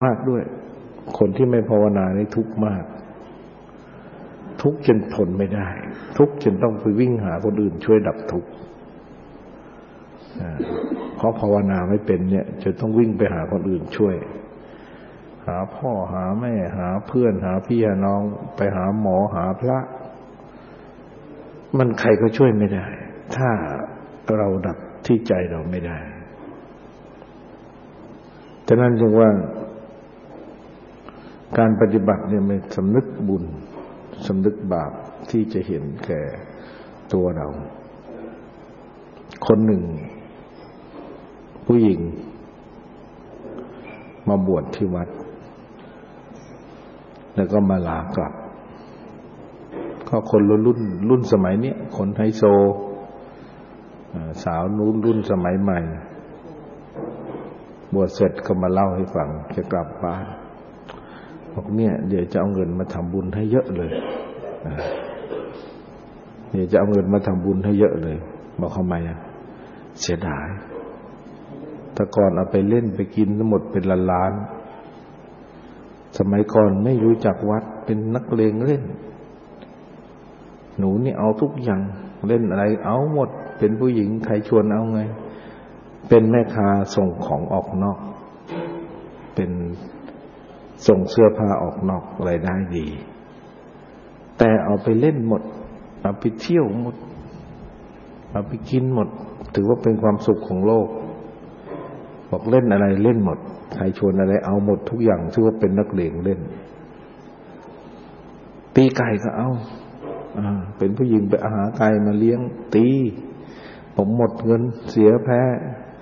มากด้วยคนที่ไม่ภาวนานี่ทุกข์มากทุกข์จนทนไม่ได้ทุกข์จนต้องไปวิ่งหาคนอื่นช่วยดับทุกข์เพราะภาวนาไม่เป็นเนี่ยจะต้องวิ่งไปหาคนอื่นช่วยหาพ่อหาแม่หาเพื่อนหาพี่หาน้องไปหาหมอหาพระมันใครก็ช่วยไม่ได้ถ้าเราดับที่ใจเราไม่ได้ฉะนั้นจึงว่าการปฏิบัติเนี่ยไม่สำนึกบุญสำนึกบาปที่จะเห็นแก่ตัวเราคนหนึ่งผู้หญิงมาบวชที่วัดแล้วก็มาลากลับก็คนรุ่นสมัยนี้คนไฮโซสาวรุ่นสมัยใหม่บวชเสร็จก็มาเล่าให้ฟังจะกลับบ้านบอกเนี่ยเดี๋ยวจะเอาเงินมาทำบุญให้เยอะเลยเดี๋ยวจะเอาเงินมาทำบุญให้เยอะเลยบอกทำไมเสียดายแต่ก่อนเอาไปเล่นไปกินทั้งหมดเป็นล้านๆสมัยก่อนไม่รู้จักวัดเป็นนักเลงเล่นหนูนี่เอาทุกอย่างเล่นอะไรเอาหมดเป็นผู้หญิงใครชวนเอาไงเป็นแม่ค้าส่งของออกนอกเป็นส่งเสื้อผ้าออกนอกรายได้ดีแต่เอาไปเล่นหมดเอาไปเที่ยวหมดเอาไปกินหมดถือว่าเป็นความสุขของโลกบอกเล่นอะไรเล่นหมดใครชวนอะไรเอาหมดทุกอย่างถือว่าเป็นนักเลงเล่นตีไก่ก็เอาเป็นผู้หญิงไปหาไก่มาเลี้ยงตีผมหมดเงินเสียแพ้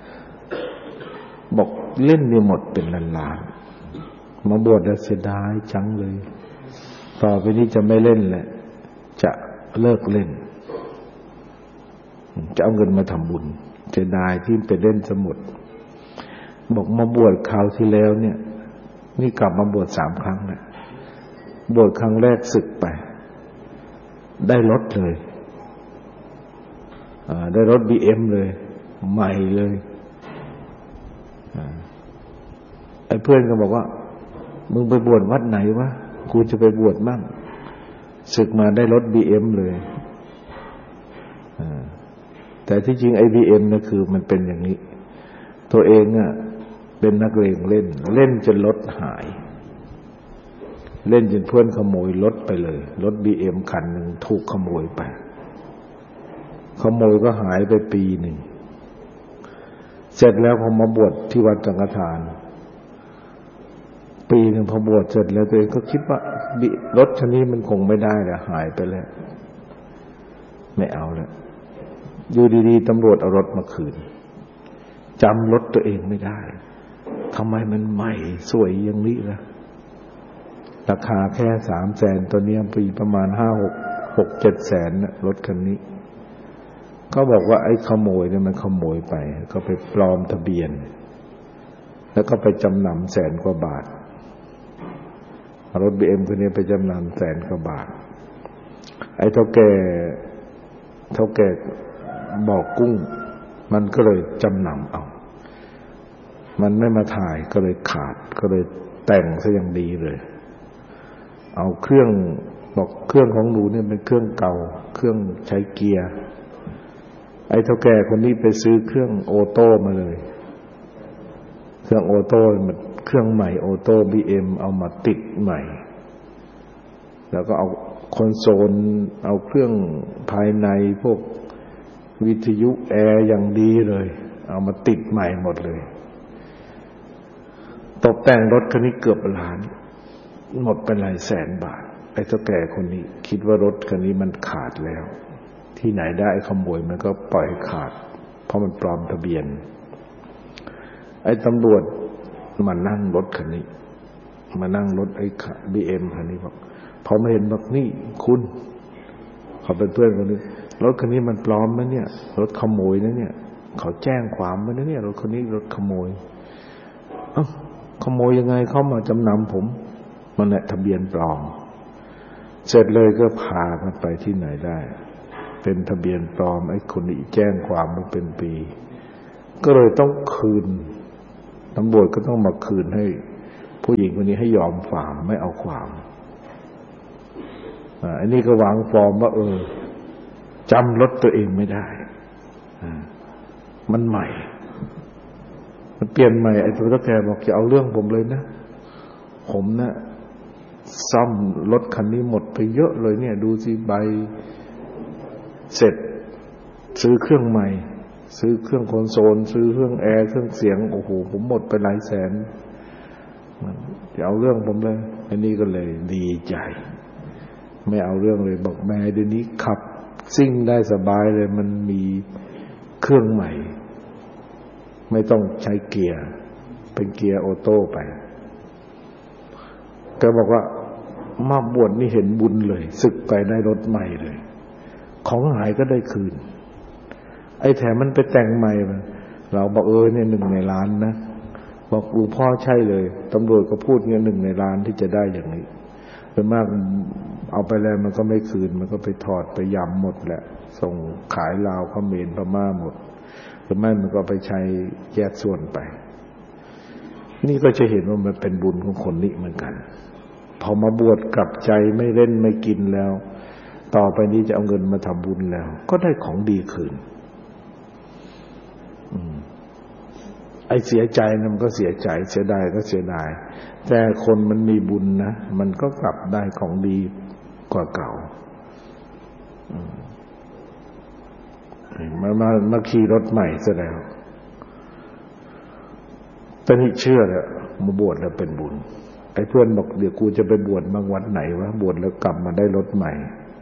บอกเล่นเนี่ยหมดเป็นล้านๆมาบวชแล้วเสียดายจังเลยต่อไปนี้จะไม่เล่นแหละจะเลิกเล่นจะเอาเงินมาทำบุญเสียดายที่ไปเล่นสมุดบอกมาบวชคราวที่แล้วเนี่ยนี่กลับมาบวช3 ครั้งแล้วบวชครั้งแรกสึกไปได้รถเลยได้รถ BM เลยใหม่เลยไอ้เพื่อนก็บอกว่ามึงไปบวชวัดไหนวะกูจะไปบวชมั่งศึกมาได้รถ BM เลยแต่ที่จริงไอ้ BM น่ะคือมันเป็นอย่างนี้ตัวเองอ่ะเป็นนักเลงเล่นจนรถหายเล่นจนเพื่อนขโมยรถไปเลยรถ BM คันหนึ่งถูกขโมยไปขโมยก็หายไปปีหนึ่งเสร็จแล้วพอมาบวชที่วัดสังฆทานปีหนึ่งพอบวชเสร็จแล้วตัวเองก็คิดว่ารถคันนี้มันคงไม่ได้แล้วหายไปแล้วไม่เอาแล้วอยู่ดีๆตำรวจเอารถมาคืนจำรถตัวเองไม่ได้ทำไมมันใหม่สวยอย่างนี้ล่ะราคาแค่300,000ตัวนี้ปีประมาณ6-7 แสนรถคันนี้ก็บอกว่าไอ้ขโมยเนี่ยมันขโมยไปก็ไปปลอมทะเบียนแล้วก็ไปจำนำ100,000 กว่าบาทรถ BM คันนี้ไปจำนำ100,000 กว่าบาทไอ้เท่าแก่บอกกุ้งมันก็เลยจำนำเอามันไม่มาถ่ายก็เลยขาดก็เลยแต่งซะอย่างดีเลยเอาเครื่องบอกเครื่องของหนูเนี่ยเป็นเครื่องเก่าเครื่องใช้เกียร์ไอ้เท่าแก่คนนี้ไปซื้อเครื่องออโต้มาเลยเครื่องออโต้มันเครื่องใหม่ออโต้ BM เอามาติดใหม่แล้วก็เอาคอนโซลเอาเครื่องภายในพวกวิทยุแอร์อย่างดีเลยเอามาติดใหม่หมดเลยตกแต่งรถคันนี้เกือบล้านหมดไปหลายแสนบาทไอ้เจ้าแก่คนนี้คิดว่ารถคันนี้มันขาดแล้วที่ไหนได้ขโมยมันก็ปล่อยขาดเพราะมันปลอมทะเบียนไอ้ตำรวจมานั่งรถคันนี้มานั่งรถไอ้ BM คันนี้บอกพอมาเห็นบอกนี่คุณเขาเป็นเพื่อนคนนี้รถคันนี้มันปลอมนะเนี่ยรถขโมยนะเนี่ยเขาแจ้งความไว้นะเนี่ยรถคันนี้รถขโมยขโมยยังไงเขามาจำนำผมมันแหละทะเบียนปลอมเสร็จเลยก็พากันไปที่ไหนได้เป็นทะเบียนปลอมไอ้คนนี้แจ้งความมาเป็นปีก็เลยต้องคืนตำรวจก็ต้องมาคืนให้ผู้หญิงคนนี้ให้ยอมความไม่เอาความอันนี้ก็วางฟอร์มว่าจำรถตัวเองไม่ได้มันใหม่มันเปลี่ยนใหม่ไอ้ตัวตะแกบอกจะเอาเรื่องผมเลยนะผมนะซ่อมรถคันนี้หมดไปเยอะเลยเนี่ยดูสิใบเสร็จซื้อเครื่องใหม่ซื้อเครื่องคอนโซลซื้อเครื่องแอร์เครื่องเสียงโอ้โหผมหมดไปหลายแสนจะเอาเรื่องผมเลยอันนี้ก็เลยดีใจไม่เอาเรื่องเลยบอกแม่เดี๋ยวนี้ขับซิ่งได้สบายเลยมันมีเครื่องใหม่ไม่ต้องใช้เกียร์เป็นเกียร์ออโต้ไปแกบอกว่ามาบวชนี่เห็นบุญเลยศึกไปได้รถใหม่เลยของหายก็ได้คืนไอ้แถมมันไปแต่งใหม่เราบอกเนี่ย1 ในล้านนะบอกหลวงพ่อใช่เลยตำรวจก็พูดเงี้ย1 ในล้านที่จะได้อย่างนี้เป็นมากเอาไปแล้วมันก็ไม่คืนมันก็ไปถอดไปยำหมดแหละส่งขายลาวเขมรพม่าหมดหรือไม่มันก็ไปใช้แยกส่วนไปนี่ก็จะเห็นว่ามันเป็นบุญของคนนี้เหมือนกันพอมาบวชกลับใจไม่เล่นไม่กินแล้วต่อไปนี้จะเอาเงินมาทำบุญแล้วก็ได้ของดีคืนไอ้เสียใจนะมันก็เสียใจเสียดายก็เสียดายแต่คนมันมีบุญนะมันก็กลับได้ของดีกว่าเก่ามาขี่รถใหม่ซะแล้วตอนนี้เชื่อแล้วมาบวชแล้วเป็นบุญไอ้เพื่อนบอกเดี๋ยวกูจะไปบวชบางวัดไหนวะบวชแล้วกลับมาได้รถใหม่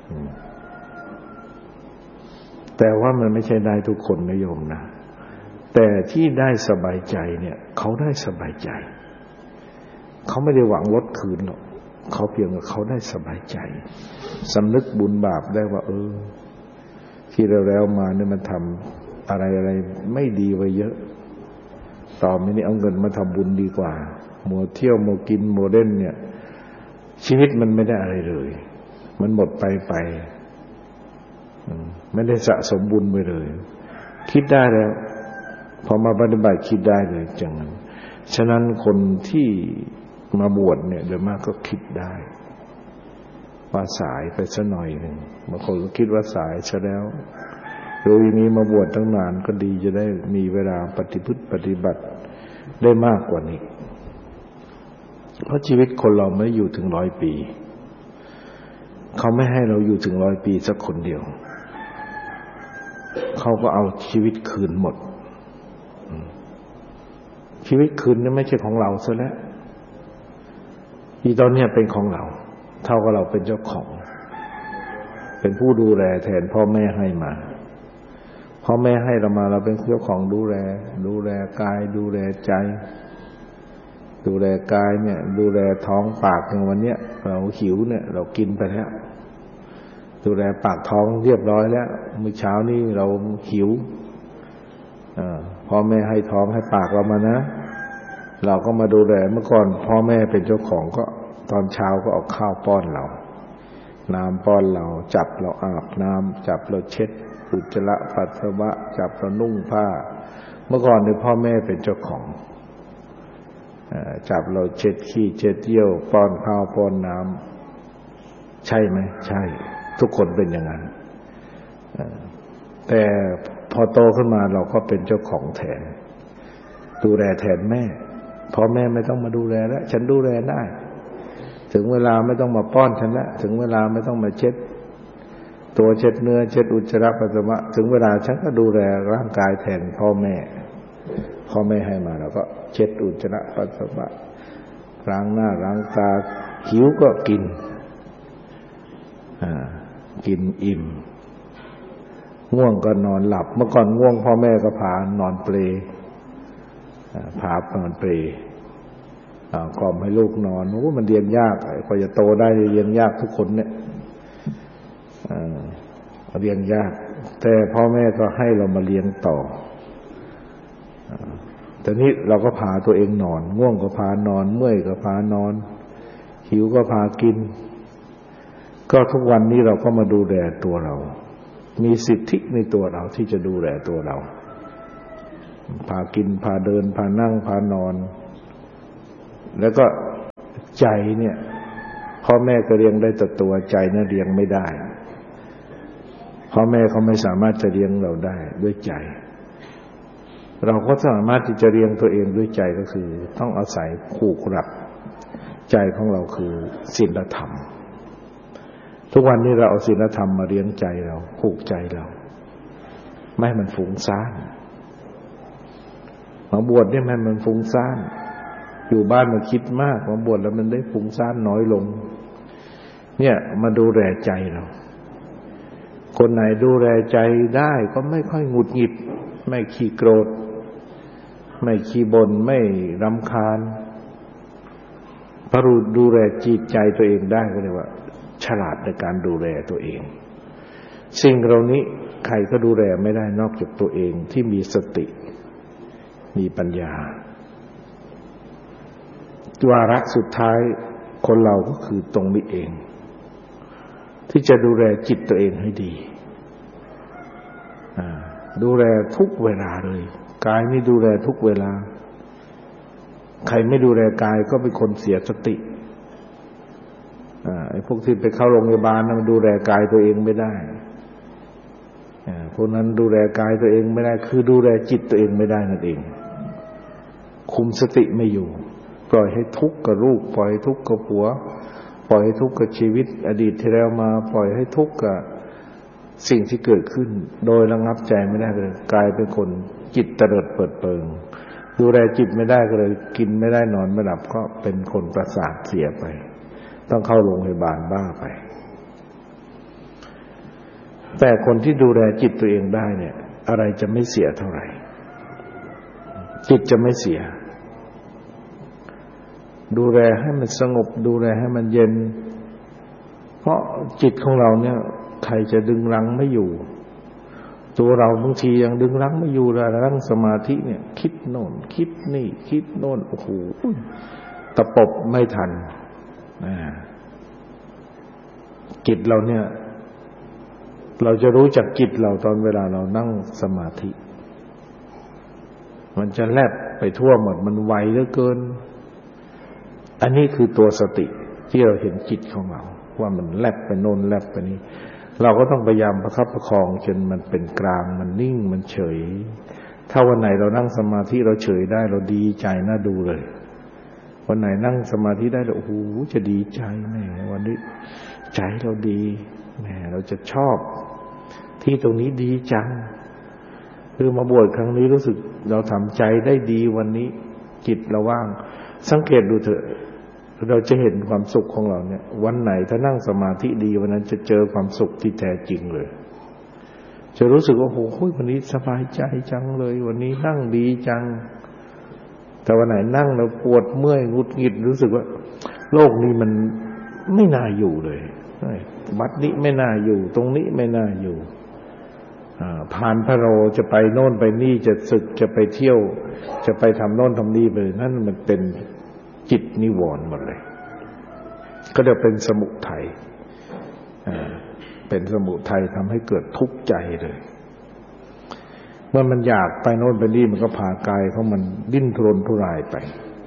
แต่ว่ามันไม่ใช่ได้ทุกคนนะโยมนะแต่ที่ได้สบายใจเนี่ยเขาได้สบายใจเขาไม่ได้หวังลดคืนหรอกเขาเพียงว่าเขาได้สบายใจสำนึกบุญบาปได้ว่าที่แล้วมาเนี่ยมันทำอะไรไม่ดีไว้เยอะต่อไปนี้เอาเงินมาทำบุญดีกว่ามัวเที่ยวมัวกินมัวเล่นเนี่ยชีวิตมันไม่ได้อะไรเลยมันหมดไปไม่ได้สะสมบุญไปเลยคิดได้แล้วพอมาปฏิบัติคิดได้เลยจังนั้นฉะนั้นคนที่มาบวชเนี่ยโดยมากก็คิดได้ว่าสายไปสักหน่อยหนึ่งบางคนก็คิดว่าสายซะแล้วโดยนี้มาบวชตั้งนานก็ดีจะได้มีเวลาปฏิบัติได้มากกว่านี้เพราะชีวิตคนเราไม่อยู่ถึง100 ปีเขาไม่ให้เราอยู่ถึง100 ปีสักคนเดียวเขาก็เอาชีวิตคืนหมดชีวิตคืนนี่ไม่ใช่ของเราซะแล้วที่ตอนนี้เป็นของเราเท่ากับเราเป็นเจ้าของเป็นผู้ดูแลแทนพ่อแม่ให้มาพ่อแม่ให้เรามาเราเป็นเจ้าของดูแลกายดูแลใจดูแลกายเนี่ยดูแลท้องปากอย่างวันเนี้ยเราหิวเนี่ยเรากินไปแล้วดูแลปากท้องเรียบร้อยแล้วมื้อเช้านี้เราหิวพ่อแม่ให้ท้องให้ปากเรามานะเราก็มาดูแลเมื่อก่อนพ่อแม่เป็นเจ้าของก็ตอนเช้าก็เอาข้าวป้อนเราน้ำป้อนเราจับเราอาบน้ำจับเราเช็ดอุจจาระปัสสาวะจับเรานุ่งผ้าเมื่อก่อนเนี่ยพ่อแม่เป็นเจ้าของจับเราเช็ดขี้เช็ดเยี่ยวป้อนข้าวป้อนน้ำใช่ไหมใช่ทุกคนเป็นอย่างนั้นแต่พอโตขึ้นมาเราก็เป็นเจ้าของแทนดูแลแทนแม่พ่อแม่ไม่ต้องมาดูแลแล้วฉันดูแลได้ถึงเวลาไม่ต้องมาป้อนฉันแล้วถึงเวลาไม่ต้องมาเช็ดตัวเช็ดเนื้อเช็ดอุจจาระปัสสาวะถึงเวลาฉันก็ดูแลร่างกายแทนพ่อแม่ให้มาเราก็เช็ดอุจจาระปัสสาวะล้างหน้าล้างตาหิวก็กินอิ่มง่วงก็นอนหลับเมื่อก่อนง่วงพ่อแม่ก็พานอนเปลพานอนเปลกล่อมให้ลูกนอนโอ้มันเรียนยากกว่าจะโตได้เรียนยากทุกคนเนี่ยเรียนยากแต่พ่อแม่ก็ให้เรามาเลี้ยงต่อแต่นี้เราก็พาตัวเองนอนง่วงก็พานอนเมื่อยก็พานอนหิวก็พากินก็ทุกวันนี้เราก็มาดูแลตัวเรามีสิทธิในตัวเราที่จะดูแลตัวเราพากินพาเดินพานั่งพานอนแล้วก็ใจเนี่ยพ่อแม่ก็เลี้ยงได้แต่ตัวใจเนี่ยเลี้ยงไม่ได้พ่อแม่เขาไม่สามารถจะเลี้ยงเราได้ด้วยใจเราก็สามารถที่จะเลี้ยงตัวเองด้วยใจก็คือต้องอาศัยผูกหลักใจของเราคือศีลธรรมทุกวันนี้เราเอาศีลธรรมมาเลี้ยงใจเราผูกใจเราไม่ให้มันฟุ้งซ่านมาบวชเนี่ยไม่ให้มันฟุ้งซ่านอยู่บ้านมันคิดมากมาบวชแล้วมันได้ฟุ้งซ่านน้อยลงเนี่ยมาดูแลใจเราคนไหนดูแลใจได้ก็ไม่ค่อยหงุดหงิดไม่ขี้โกรธไม่ขี้บ่นไม่รำคาญพอดูแลจิตใจตัวเองได้ก็เรียกว่าฉลาดในการดูแลตัวเองสิ่งเหล่านี้ใครก็ดูแลไม่ได้นอกจากตัวเองที่มีสติมีปัญญาวาระสุดท้ายคนเราก็คือตรงนี้เองที่จะดูแลจิตตัวเองให้ดีดูแลทุกเวลาเลยกายนี่ดูแลทุกเวลาใครไม่ดูแลกายก็เป็นคนเสียสติไอ้พวกที่ไปเข้าโรงพยาบาลมันดูแลกายตัวเองไม่ได้พวกนั้นดูแลกายตัวเองไม่ได้คือดูแลจิตตัวเองไม่ได้นั่นเองคุมสติไม่อยู่ปล่อยให้ทุกข์กับลูกปล่อยให้ทุกข์กับผัวปล่อยให้ทุกข์กับชีวิตอดีตที่แล้วมาปล่อยให้ทุกข์กับสิ่งที่เกิดขึ้นโดยระงับใจไม่ได้เลยกลายเป็นคนจิตเตลิดเปิดเปิงดูแลจิตไม่ได้ก็เลยกินไม่ได้นอนไม่หลับก็เป็นคนประสาทเสียไปต้องเข้าโรงพยาบาลบ้าไปแต่คนที่ดูแลจิตตัวเองได้เนี่ยอะไรจะไม่เสียเท่าไหร่จิตจะไม่เสียดูแลให้มันสงบดูแลให้มันเย็นเพราะจิตของเราเนี่ยใครจะดึงรั้งไม่อยู่ตัวเราบางทียังดึงรั้งไม่อยู่เลยนั่งสมาธิเนี่ยคิดโน่นคิดนี่คิดโน่นโอ้โหตะปบไม่ทันจิตเราเนี่ยเราจะรู้จักจิตเราตอนเวลาเรานั่งสมาธิมันจะแลบไปทั่วหมดมันไวเหลือเกินอันนี้คือตัวสติที่เราเห็นจิตของเราว่ามันแลบไปโน่นแลบไปนี้เราก็ต้องพยายามประคับประคองจนมันเป็นกลางมันนิ่งมันเฉยถ้าวันไหนเรานั่งสมาธิเราเฉยได้เราดีใจน่าดูเลยวันไหนนั่งสมาธิได้เราโอ้โหจะดีใจแม่วันนี้ใจเราดีแม่เราจะชอบที่ตรงนี้ดีจังคือมาบวชครั้งนี้รู้สึกเราทำใจได้ดีวันนี้จิตเราว่างสังเกตดูเถอะเราจะเห็นความสุขของเราเนี่ยวันไหนถ้านั่งสมาธิดีวันนั้นจะเจอความสุขที่แท้จริงเลยจะรู้สึกว่าโอ้โหวันนี้สบายใจจังเลยวันนี้นั่งดีจังแต่วันไหนนั่งแล้วปวดเมื่อยหงุดหงิดรู้สึกว่าโลกนี้มันไม่น่าอยู่เลยวัดนี้ไม่น่าอยู่ตรงนี้ไม่น่าอยู่ผ่านพระโรจะไปโน่นไปนี่จะศึกจะไปเที่ยวจะไปทำโน่นทำนี่ไปนั่นมันเป็นจิตนิวรณ์หมดเลยก็จะเป็นสมุทัยเป็นสมุทัยทำให้เกิดทุกข์ใจเลยเมื่อมันอยากไปโน่นไปนี่มันก็พากายของมันดิ้นทุรนทุรายไป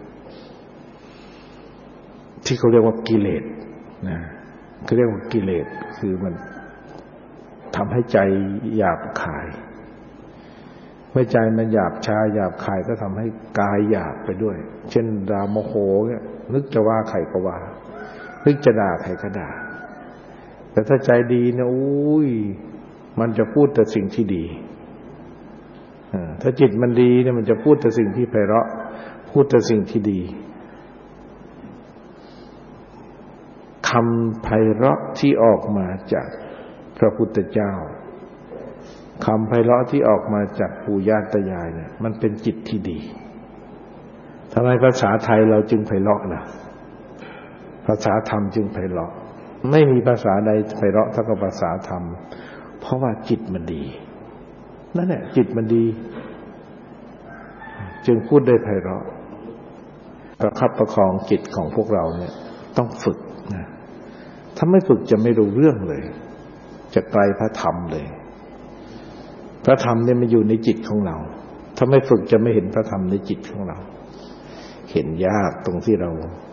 ที่เขาเรียกว่ากิเลสนะเขาเรียกว่ากิเลสคือมันทำให้ใจหยาบคายเมื่อใจมันหยาบช้าหยาบคายก็ทำให้กายหยาบไปด้วยเช่นดาโมโหเนี่ยนึกจะว่าใครก็ว่านึกจะด่าใครก็ด่าแต่ถ้าใจดีเนี่ยอุ้ยมันจะพูดแต่สิ่งที่ดีถ้าจิตมันดีเนี่ยมันจะพูดแต่สิ่งที่ไพเราะพูดแต่สิ่งที่ดีคำไพเราะที่ออกมาจากพระพุทธเจ้าคำไพเราะที่ออกมาจากปู่ย่าตายายเนี่ยมันเป็นจิตที่ดีทำไมภาษาไทยเราจึงไพเราะล่ะภาษาธรรมจึงไพเราะไม่มีภาษาใดไพเราะเท่ากับภาษาธรรมเพราะว่าจิตมันดีนั่นแหละจิตมันดีจึงพูดได้ไพเราะประคับประคองจิตของพวกเราเนี่ยต้องฝึกนะถ้าไม่ฝึกจะไม่รู้เรื่องเลยจะไกลพระธรรมเลยพระธรรมเนี่ยมันอยู่ในจิตของเราถ้าไม่ฝึกจะไม่เห็นพระธรรมในจิตของเราเห็นยากตรงที่เรา